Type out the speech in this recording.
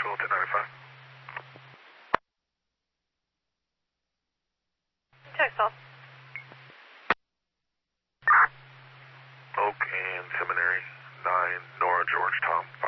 Nashville 1095. Check, Tom. Oak and Seminary, 9, Nora George Tom.